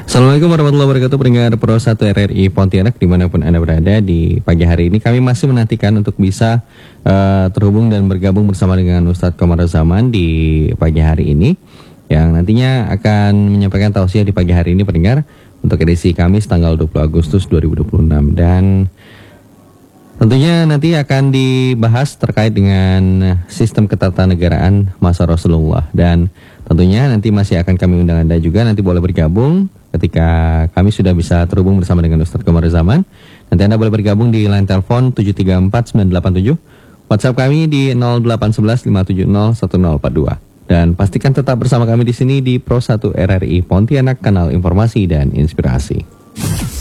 Assalamualaikum warahmatullahi wabarakatuh, pendengar Pro 1 RRI Pontianak dimanapun Anda berada. Di pagi hari ini kami masih menantikan untuk bisa terhubung dan bergabung bersama dengan Ustadz Komarudzaman di pagi hari ini, yang nantinya akan menyampaikan tausiah di pagi hari ini pendengar untuk edisi Kamis tanggal 20 Agustus 2026. Dan tentunya nanti akan dibahas terkait dengan sistem ketatanegaraan masa Rasulullah. Dan tentunya nanti masih akan kami undang Anda juga, nanti boleh bergabung ketika kami sudah bisa terhubung bersama dengan Ustadz Komarudzaman. Nanti Anda boleh bergabung di line telepon 734-987, WhatsApp kami di 0811-570-1042. Dan pastikan tetap bersama kami di sini di Pro 1 RRI Pontianak, kanal informasi dan inspirasi.